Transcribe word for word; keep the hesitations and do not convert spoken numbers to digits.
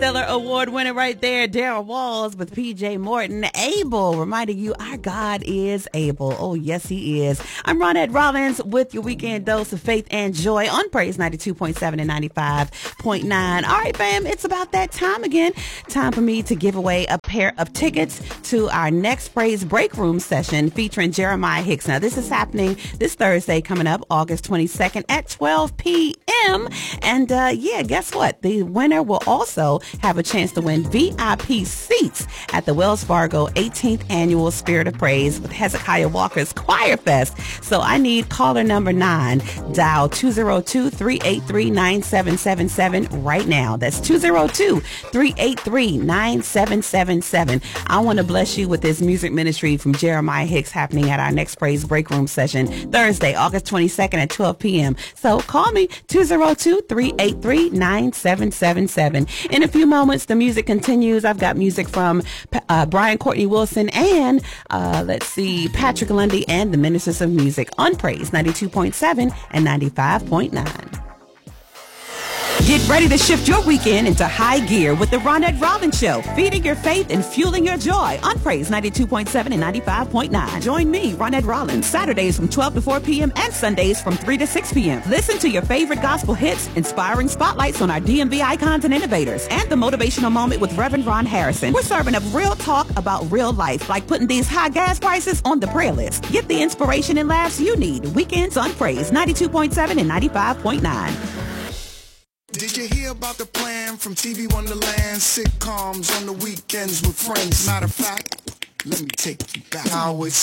Stellar Award winner right there, Daryl Walls with P J Morton. Able, reminding you our God is able. Oh, yes, he is. I'm Ronette Rollins with your weekend dose of faith and joy on Praise ninety-two point seven and ninety-five point nine. All right, fam, it's about that time again. Time for me to give away a pair of tickets to our next Praise Break Room session featuring Jeremiah Hicks. Now, this is happening this Thursday coming up, August twenty-second at twelve p.m. And uh, yeah, guess what? The winner will also have a chance to win V I P seats at the Wells Fargo eighteenth Annual Spirit of Praise with Hezekiah Walker's Choir Fest. So I need caller number nine. Dial two oh two, three eight three, nine seven seven seven right now. That's two oh two, three eight three, nine seven seven seven. I want to bless you with this music ministry from Jeremiah Hicks happening at our next Praise Break Room session Thursday, August twenty-second at twelve p.m. So call me two oh two, three eight three, nine seven seven seven. In a few moments, the music continues. I've got music from uh, Brian Courtney Wilson and uh, let's see, Patrick Lundy and the Ministers of Music on Praise ninety-two point seven and ninety-five point nine. Get ready to shift your weekend into high gear with the Ronette Rollins Show, feeding your faith and fueling your joy on Praise ninety-two point seven and ninety-five point nine. Join me, Ronette Rollins, Saturdays from twelve to four p.m. and Sundays from three to six p.m. Listen to your favorite gospel hits, inspiring spotlights on our D M V icons and innovators, and the motivational moment with Reverend Ron Harrison. We're serving up real talk about real life, like putting these high gas prices on the prayer list. Get the inspiration and laughs you need. Weekends on Praise ninety-two point seven and ninety-five point nine. Did you hear about the plan from T V Wonderland? Sitcoms on the weekends with friends. Matter of fact, let me take you back. How it's